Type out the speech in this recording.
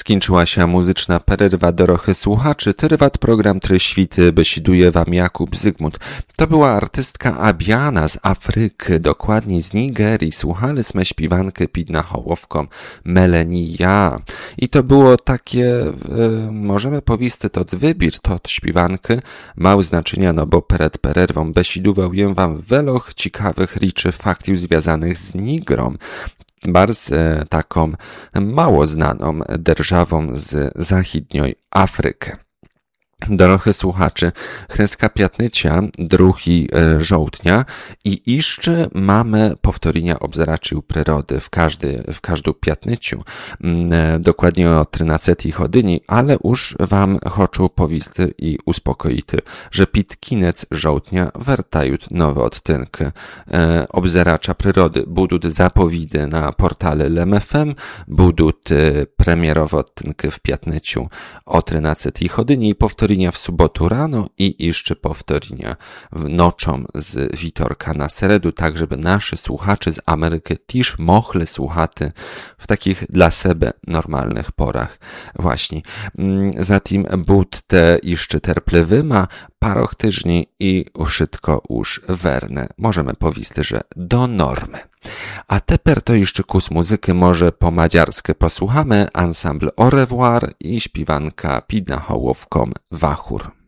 Skończyła się muzyczna przerwa dorochy słuchaczy. Trywat program Świty besiduje wam Jakub Zygmunt. To była artystka Abiana z Afryki, dokładnie z Nigerii. Słuchaliśmy śpiewankę pod nahołowką Melenia. I to było takie, możemy powiedzieć, to wybór, to śpiewankę mał znaczenia, no bo przed przerwą besidował ją wam weloch ciekawych rzeczy, faktów związanych z Nigrą. Bardzo taką mało znaną державą z zachodniej Afryki. Dorochy słuchaczy, chneska piatnycia, 2 żołtnia i jeszcze mamy powtórzenia obzeraczył przyrody w każdą piatnyciu, dokładnie o 13 godzinie, ale już wam chcę powiedzieć i uspokoić, że pід koniec żołtnia wertają nowe odtynki obzeracza przyrody. Będą zapowiedzi na portale LMFM, będą premierowe odtynki w piatnyciu o 13 godzinie i powtórzenia w sobotu rano i jeszcze powtórzenia nocą z witorka na seredu, tak żeby nasi słuchacze z Ameryki też mogli słuchać w takich dla siebie normalnych porach. Właśnie. Zatem budźcie jeszcze terpliwyma parę tygodni i wszystko już werne. Możemy powiedzieć, że do normy. A teper to jeszcze kus muzyki może po madziarsku posłuchamy, ensemble Au revoir i śpiewanka pod nahołowką Wachur.